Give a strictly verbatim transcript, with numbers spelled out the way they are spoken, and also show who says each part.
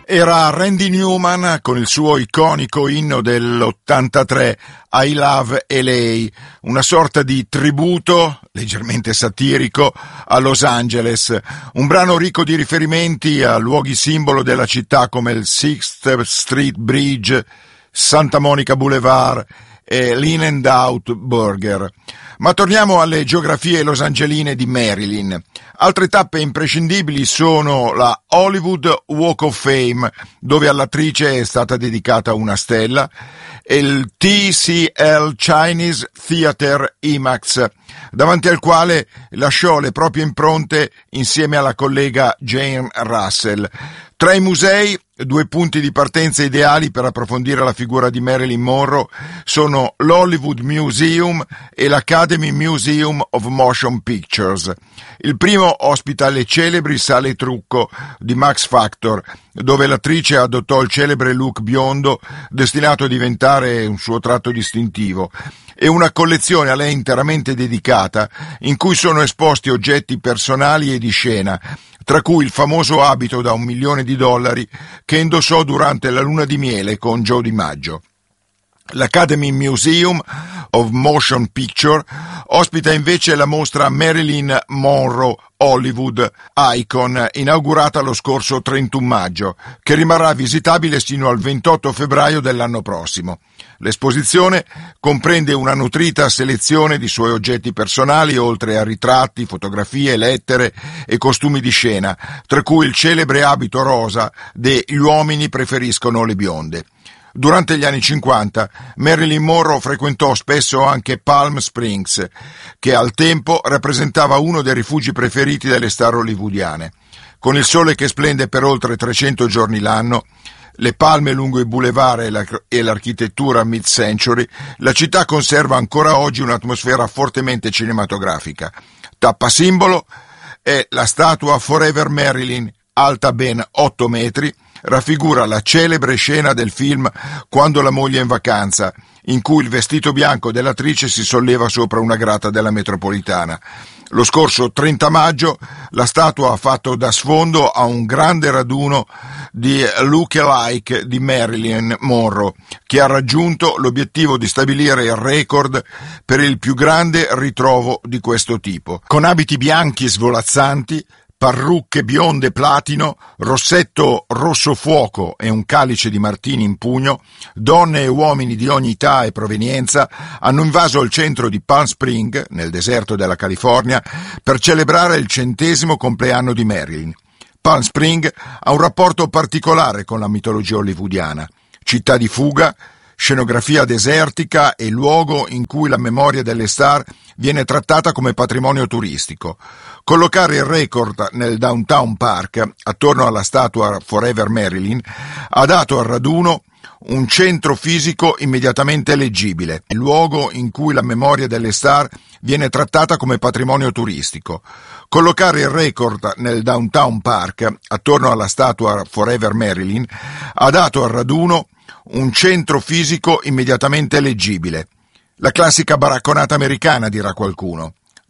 Speaker 1: Era Randy Newman con il suo iconico inno dell'ottantatré, I Love L A, una sorta di tributo, leggermente satirico, a Los Angeles, un brano ricco di riferimenti a luoghi simbolo della città come il Sixth Street Bridge, Santa Monica Boulevard e l'In and Out Burger. Ma torniamo alle geografie losangeline di Marilyn. Altre tappe imprescindibili sono la Hollywood Walk of Fame, dove all'attrice è stata dedicata una stella, e il T C L Chinese Theatre IMAX, davanti al quale lasciò le proprie impronte insieme alla collega Jane Russell. Tra i musei, due punti di partenza ideali per approfondire la figura di Marilyn Monroe sono l'Hollywood Museum e l'Academy Museum of Motion Pictures. Il primo ospita le celebri sale trucco di Max Factor, dove l'attrice adottò il celebre look biondo destinato a diventare un suo tratto distintivo, e una collezione a lei interamente dedicata in cui sono esposti oggetti personali e di scena, tra cui il famoso abito da un milione di dollari che indossò durante la luna di miele con Joe DiMaggio. L'Academy Museum of Motion Picture ospita invece la mostra Marilyn Monroe Hollywood Icon, inaugurata lo scorso trentuno maggio, che rimarrà visitabile sino al ventotto febbraio dell'anno prossimo. L'esposizione comprende una nutrita selezione di suoi oggetti personali, oltre a ritratti, fotografie, lettere e costumi di scena, tra cui il celebre abito rosa de Gli uomini preferiscono le bionde. Durante gli anni cinquanta, Marilyn Monroe frequentò spesso anche Palm Springs, che al tempo rappresentava uno dei rifugi preferiti delle star hollywoodiane. Con il sole che splende per oltre trecento giorni l'anno, le palme lungo i boulevard e, la, e l'architettura mid-century, la città conserva ancora oggi un'atmosfera fortemente cinematografica. Tappa simbolo è la statua Forever Marilyn, alta ben otto metri, raffigura la celebre scena del film Quando la moglie è in vacanza, in cui il vestito bianco dell'attrice si solleva sopra una grata della metropolitana. Lo scorso trenta maggio la statua ha fatto da sfondo a un grande raduno di look-alike di Marilyn Monroe, che ha raggiunto l'obiettivo di stabilire il record per il più grande ritrovo di questo tipo. Con abiti bianchi svolazzanti, parrucche bionde platino, rossetto rosso fuoco e un calice di martini in pugno, donne e uomini di ogni età e provenienza hanno invaso il centro di Palm Springs, nel deserto della California, per celebrare il centesimo compleanno di Marilyn. Palm Springs ha un rapporto particolare con la mitologia hollywoodiana. Città di fuga, scenografia desertica e luogo in cui la memoria delle star viene trattata come patrimonio turistico. Collocare il record nel Downtown Park, attorno alla statua Forever Marilyn, ha dato al raduno un centro fisico immediatamente leggibile, il luogo in cui la memoria delle star viene trattata come patrimonio turistico. Collocare il record nel Downtown Park, attorno alla statua Forever Marilyn, ha dato al raduno un centro fisico immediatamente leggibile. La classica baracconata americana, dirà qualcuno.